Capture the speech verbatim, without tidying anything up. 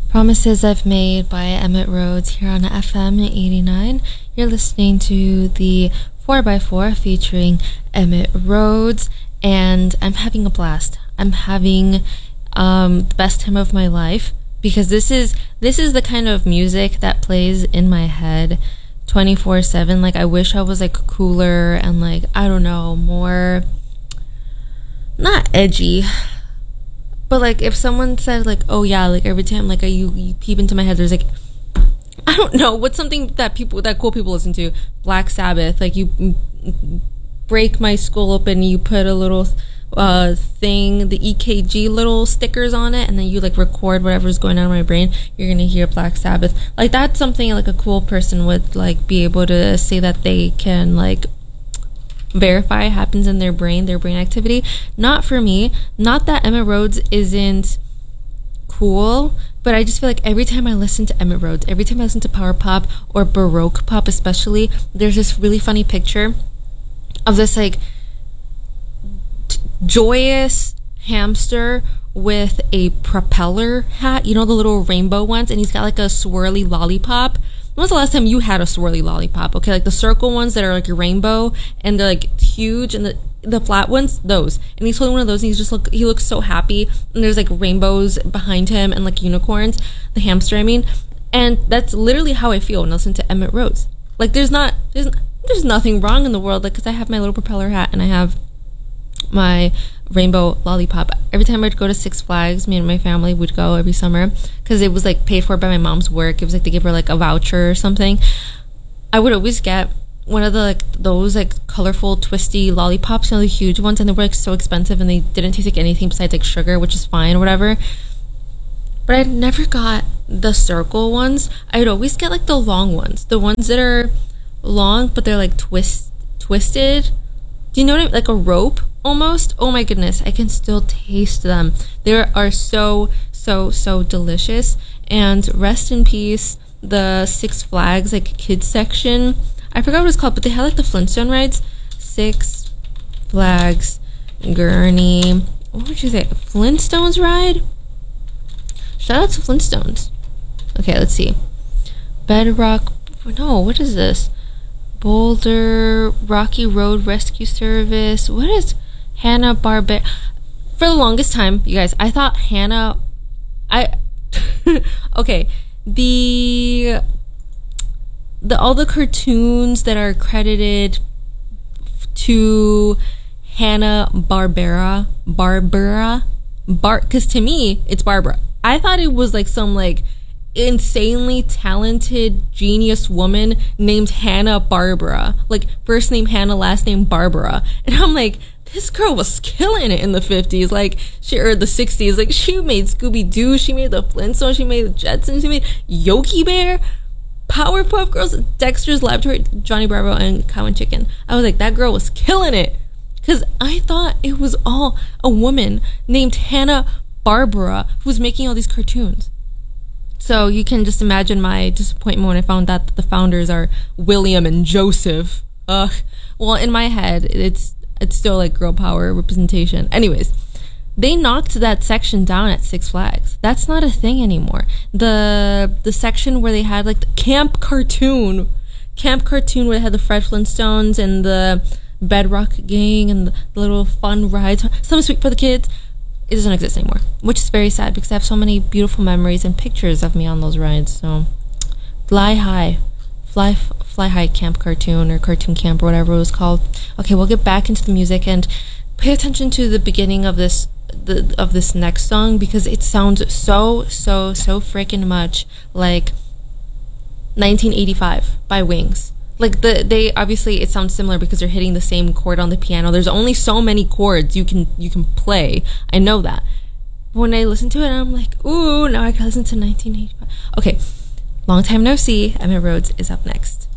Promises I've Made by Emmett Rhodes here on F M eighty-nine. You're listening to the four by four featuring Emmett Rhodes, and I'm having a blast. I'm having um, the best time of my life because this is this is the kind of music that plays in my head twenty-four seven. Like, I wish I was like cooler and like, I don't know, more not edgy. But, like, if someone said, like, oh, yeah, like, every time, like, you, you peep into my head, there's, like, I don't know, what's something that people, that cool people listen to? Black Sabbath. Like, you break my skull open, you put a little uh, thing, the E K G little stickers on it, and then you, like, record whatever's going on in my brain. You're going to hear Black Sabbath. Like, that's something, like, a cool person would, like, be able to say that they can, like, verify happens in their brain, their brain activity. Not for me. Not that Emmett Rhodes isn't cool, but I just feel like every time I listen to Emmett Rhodes, every time I listen to power pop or baroque pop especially, there's this really funny picture of this like t- joyous hamster with a propeller hat, you know, the little rainbow ones, and he's got like a swirly lollipop. When was the last time you had a swirly lollipop? Okay, like the circle ones that are like a rainbow and they're like huge, and the the flat ones, those. And he's holding one of those, and he's just look he looks so happy, and there's like rainbows behind him and like unicorns, the hamster I mean. And that's literally how I feel when I listen to Emmett Rhodes. Like, there's not there's there's nothing wrong in the world, like, because I have my little propeller hat and I have my rainbow lollipop. Every time I'd go to Six Flags, me and my family would go every summer because it was like paid for by my mom's work. It was like they give her like a voucher or something. I would always get one of the like those like colorful twisty lollipops, you know, the huge ones, and they were like so expensive and they didn't taste like anything besides like sugar, which is fine or whatever. But I never got the circle ones. I'd always get like the long ones, the ones that are long but they're like twist twisted. Do you know what I mean? Like a rope almost. Oh my goodness, I can still taste them. They are so so so delicious. And rest in peace the Six Flags like kids section. I forgot what it's called, but they had like the Flintstone rides. Six Flags Gurney, what would you say, Flintstones ride? Shout out to Flintstones. Okay, let's see. Bedrock, no, what is this? Boulder Rocky Road Rescue Service. What is Hanna-Barbera? For the longest time, you guys, I thought Hannah I okay, the the all the cartoons that are credited to Hanna-Barbera, Barbara, Bar, because to me it's Barbara. I thought it was like some like insanely talented genius woman named Hanna-Barbera, like first name Hannah, last name Barbara. And I'm like, this girl was killing it in the fifties, like she or the sixties. Like, she made Scooby-Doo, she made the Flintstones, she made the Jetsons, she made Yogi Bear, Powerpuff Girls, Dexter's Laboratory, Johnny Bravo, and Cow and Chicken. I was like, that girl was killing it, because I thought it was all a woman named Hanna-Barbera who was making all these cartoons. So you can just imagine my disappointment when I found out that the founders are William and Joseph. Ugh. Well, in my head, it's it's still like girl power representation. Anyways, they knocked that section down at Six Flags. That's not a thing anymore. The the section where they had like the Camp Cartoon, Camp Cartoon where they had the Fred Flintstones and the Bedrock Gang and the little fun rides, something sweet for the kids. It doesn't exist anymore, which is very sad because I have so many beautiful memories and pictures of me on those rides. So fly high, fly fly high Camp Cartoon or Cartoon Camp or whatever it was called. Okay, we'll get back into the music and pay attention to the beginning of this the of this next song, because it sounds so so so freaking much like nineteen eighty-five by Wings. Like, the they obviously, it sounds similar because they're hitting the same chord on the piano. There's only so many chords you can you can play. I know that. But when I listen to it, I'm like, ooh, now I can listen to nineteen eighty-five. Okay, long time no see. Emmett Rhodes is up next.